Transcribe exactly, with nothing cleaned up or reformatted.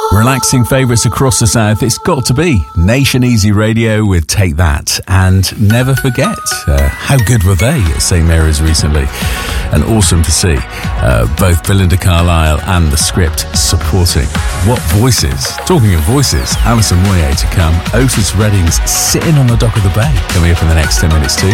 Relaxing favourites across the south, it's got to be Nation Easy Radio with Take That. And never forget, uh, how good were they at Saint Mary's recently? And awesome to see uh, both Belinda Carlisle and The Script supporting. What voices? Talking of voices, Alison Moyet to come. Otis Redding's Sitting on the Dock of the Bay coming up in the next ten minutes too.